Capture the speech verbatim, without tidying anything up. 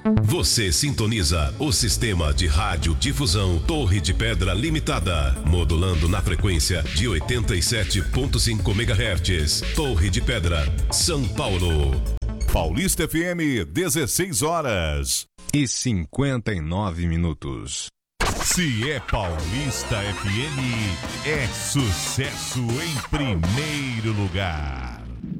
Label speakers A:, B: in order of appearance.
A: Você sintoniza o sistema de radiodifusão Torre de Pedra Limitada, modulando na frequência de oitenta e sete ponto cinco megahertz. Torre de Pedra, São Paulo.
B: Paulista F M, dezesseis horas
C: e cinquenta e nove minutos.
B: Se é Paulista F M, é sucesso em primeiro lugar.